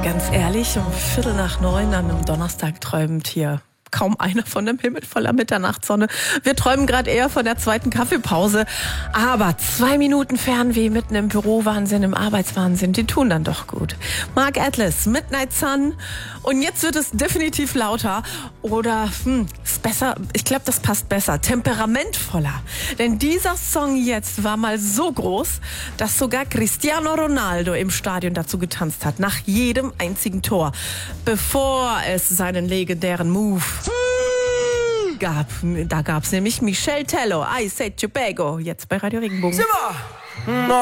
Ganz ehrlich, um 8:15 an einem Donnerstag träumt hier kaum einer von dem Himmel voller Mitternachtssonne. Wir träumen gerade eher von der zweiten Kaffeepause. Aber 2 Minuten Fernweh mitten im Bürowahnsinn, im Arbeitswahnsinn, die tun dann doch gut. Mark Atlas, Midnight Sun. Und jetzt wird es definitiv lauter. Oder, ist besser, ich glaube, das passt besser. Temperamentvoller. Denn dieser Song jetzt war mal so groß, dass sogar Cristiano Ronaldo im Stadion dazu getanzt hat. Nach jedem einzigen Tor. Bevor es seinen legendären Move gab. Da gab es nämlich Michel Tello, I Said Tobago, jetzt bei Radio Regenbogen. Simmer!